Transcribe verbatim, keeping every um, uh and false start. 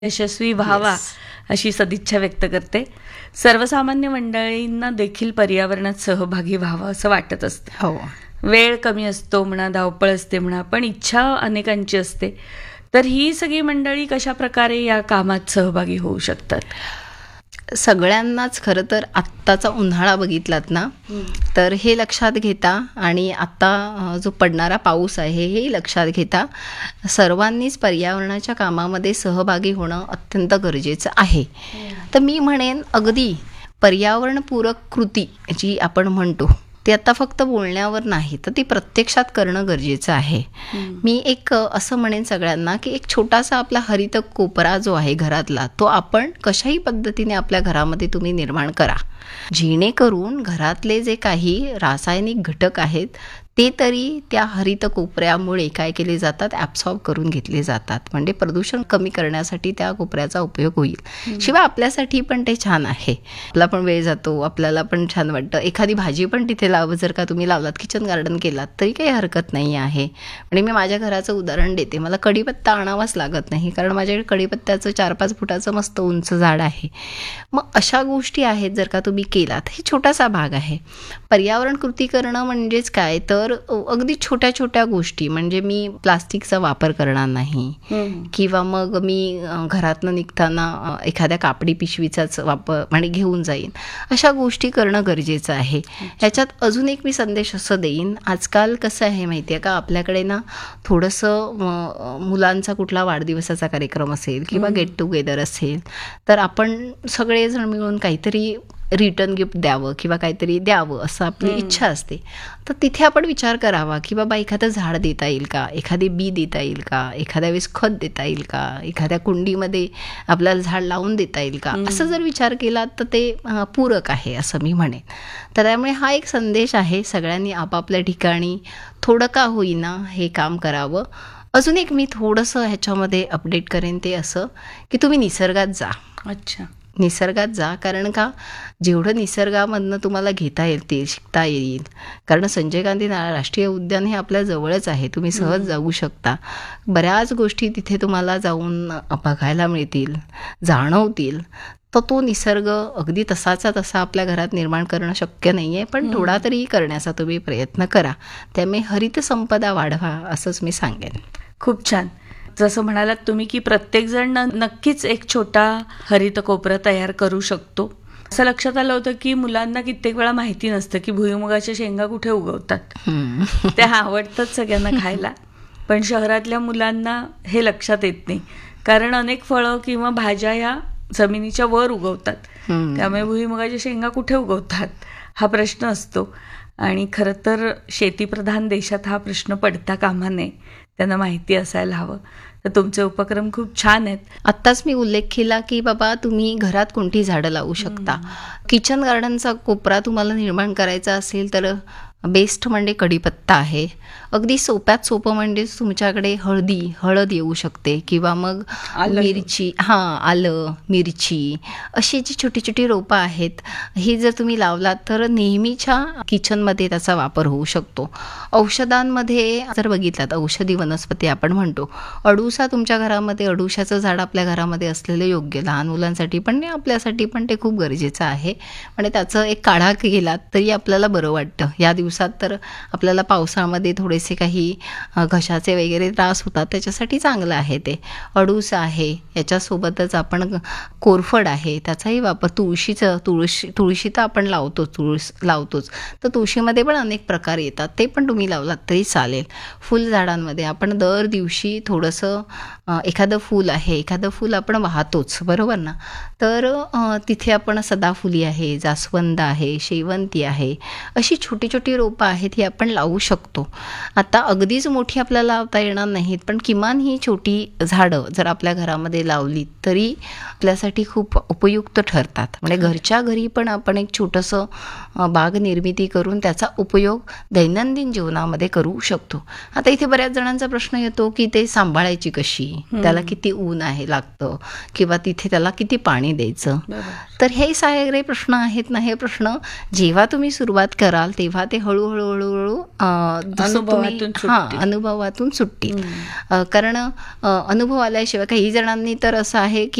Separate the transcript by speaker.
Speaker 1: यशस्वी व्हावा
Speaker 2: येस.
Speaker 1: अशी सदिच्छा व्यक्त करते. सर्वसामान्य मंडळींना देखील पर्यावरणात सहभागी व्हावं असं वाटत असतं.
Speaker 2: हो.
Speaker 1: वेळ कमी असतो म्हणा, धावपळ असते म्हणा, पण इच्छा अनेकांची असते. तर ही सगळी मंडळी कशा प्रकारे या कामात सहभागी होऊ शकतात?
Speaker 2: सगळ्यांनाच खरं तर आत्ताचा उन्हाळा बघितलात ना, तर हे लक्षात घेता आणि आत्ता अ, जो पडणारा पाऊस आहे हे लक्षात घेता सर्वांनीच पर्यावरणाच्या कामामध्ये सहभागी होणं अत्यंत गरजेचं आहे. तर मी म्हणेन अगदी पर्यावरणपूरक कृती जी आपण म्हणतो ती आता फक्त बोलण्यावर नाही तर ती प्रत्यक्षात करणं गरजेचं आहे. मी एक अ, असं म्हणेन सगळ्यांना की एक छोटासा आपला हरित कोपरा जो आहे घरातला तो आपण कशाही पद्धतीने आपल्या घरामध्ये तुम्ही निर्माण करा, जेणेकरून घरातले जे काही रासायनिक घटक आहेत ते तरी त्या हरित कोपऱ्यामुळे काय केले जातात, ॲब्सॉर्ब करून घेतले जातात. म्हणजे प्रदूषण कमी करण्यासाठी त्या कोपऱ्याचा उपयोग होईल. शिवाय आपल्यासाठी पण ते छान आहे. आपला पण वेळ जातो, आपल्याला पण छान वाटतं. एखादी भाजी पण तिथे लाव जर का तुम्ही लावलात, किचन गार्डन केलात तरी काही हरकत नाही आहे. म्हणजे मी माझ्या घराचं उदाहरण देते. मला कढीपत्ता आणावाच लागत नाही कारण माझ्याकडे कढीपत्त्याचं चार पाच फुटाचं मस्त उंच झाड आहे. मग अशा गोष्टी आहेत जर का तुम्ही केलात, हे छोटासा भाग आहे. पर्यावरण कृती करणं म्हणजेच काय तर अगदी छोट्या छोट्या गोष्टी, म्हणजे मी प्लास्टिकचा वापर करणार नाही किंवा मग मी अ, घरातनं निघताना अ, एखाद्या कापडी पिशवीचाच वापर म्हणजे घेऊन जाईन. अशा गोष्टी करणं गरजेचं आहे. ह्याच्यात अजून एक मी संदेश असं देईन, आजकाल कसं आहे माहिती आहे का, आपल्याकडे ना थोडंसं अ, मुलांचा कुठला वाढदिवसाचा कार्यक्रम असेल किंवा गेट टुगेदर असेल तर आपण सगळेजण मिळून काहीतरी रिटर्न गिफ्ट द्यावं किंवा काहीतरी द्यावं असं आपली इच्छा असते. तर तिथे आपण विचार करावा की बाबा एखादं झाड देता येईल का, एखादी बी देता येईल का, एखाद्या वेळेस खत देता येईल का, एखाद्या कुंडीमध्ये आपल्याला झाड लावून देता येईल का, असं जर विचार केला तर ते अ, पूरक आहे असं मी म्हणेन. तर त्यामुळे हा एक संदेश आहे, सगळ्यांनी आपापल्या ठिकाणी थोडं का होईना हे काम करावं. अजून एक मी थोडंसं ह्याच्यामध्ये अपडेट करेन ते असं की तुम्ही निसर्गात जा.
Speaker 1: अच्छा.
Speaker 2: निसर्गात जा, कारण का जेवढं निसर्गामधनं तुम्हाला घेता येईल ते शिकता येईल. कारण संजय गांधी ना राष्ट्रीय उद्यान हे आपल्या जवळच आहे, तुम्ही सहज जाऊ शकता. बऱ्याच गोष्टी तिथे तुम्हाला जाऊन बघायला मिळतील, जाणवतील. तर तो निसर्ग अगदी तसाचा तसा आपल्या घरात निर्माण करणं शक्य नाही आहे, पण थोडा तरी करण्याचा तुम्ही प्रयत्न करा. त्यामुळे हरित संपदा वाढवा असंच मी सांगेन.
Speaker 1: खूप छान. जसं म्हणालात तुम्ही की प्रत्येकजण न- नक्कीच एक छोटा हरित कोपरा तयार करू शकतो. असं लक्षात आलं होतं की मुलांना कित्येक वेळा माहिती नसतं की भुईमुगाच्या शेंगा कुठे उगवतात. त्या आवडतात सगळ्यांना खायला, पण शहरातल्या मुलांना हे लक्षात येत नाही कारण अनेक फळं किंवा भाज्या ह्या जमिनीच्या वर उगवतात. त्यामुळे भुईमुगाच्या शेंगा कुठे उगवतात हा प्रश्न असतो. आणि खरं तर शेतीप्रधान देशात हा प्रश्न पडता कामा नये, त्यांना माहिती असायला हवं. तर तुमचे उपक्रम खूप छान आहेत.
Speaker 2: आत्ताच मी उल्लेख केला की बाबा तुम्ही घरात कोणती झाडं लावू शकता. किचन गार्डनचा कोपरा तुम्हाला निर्माण करायचा असेल तर बेस्ट म्हणजे कढीपत्ता आहे. अगदी सोप्यात सोपं म्हणजे तुमच्याकडे हळदी हळद येऊ शकते किंवा मग
Speaker 1: आलं.
Speaker 2: मिरची, हां आलं, मिरची अशी जी छोटी छोटी रोपं आहेत ही जर तुम्ही लावलात तर नेहमीच्या किचनमध्ये त्याचा वापर होऊ शकतो. औषधांमध्ये जर बघितलात, औषधी वनस्पती आपण म्हणतो, अडुसा तुमच्या घरामध्ये, अडुशाचं झाड आपल्या घरामध्ये असलेलं योग्य. लहान मुलांसाठी पण नाही, आपल्यासाठी पण ते खूप गरजेचं आहे. म्हणजे त्याचं एक काढा केलात तरी आपल्याला बरं वाटतं. या दिवसात तर आपल्याला पावसामध्ये थोडेसे काही अ, घशाचे वगैरे त्रास होतात, त्याच्यासाठी चांगलं आहे ते. अडूस आहे, याच्यासोबतच आपण कोरफड आहे त्याचाही वापर, तुळशीचं तुळशी तुळशी तर आपण लावतो, तुळस लावतोच. तर तुळशीमध्ये पण अनेक प्रकार येतात, ते पण तुम्ही लावलात तरी चालेल. फुलझाडांमध्ये आपण दर दिवशी थोडंसं अ, एखादं फूल आहे, एखादं फूल आपण वाहतोच, बरोबर ना. तर अ, तिथे आपण सदाफुली आहे, जास्वंद आहे, शेवंती आहे, अशी छोटी छोटी रोपं आहेत ही आपण लावू शकतो. आता अगदीच मोठी आपल्याला लावता येणार नाहीत, पण किमान ही छोटी झाडं जर आपल्या घरामध्ये लावली तरी आपल्यासाठी खूप उपयुक्त ठरतात. म्हणजे घरच्या घरी पण आपण एक छोटंसं अ, बाग निर्मिती करून त्याचा उपयोग दैनंदिन जीवनामध्ये करू शकतो. आता इथे बऱ्याच जणांचा प्रश्न येतो की ते सांभाळायची कशी, त्याला किती ऊन आहे लागतं किंवा तिथे त्याला किती पाणी द्यायचं. तर हे सगळे प्रश्न आहेत ना, हे प्रश्न जेव्हा तुम्ही सुरुवात कराल तेव्हा ते हळूहळू हळूहळू अ, जसं तुम्ही
Speaker 1: अनुभवातून
Speaker 2: हां
Speaker 1: सुटतील.
Speaker 2: अनुभवातून सुटतील. अ, कारण अ, अनुभव आल्याशिवाय काही जणांनी तर असं आहे की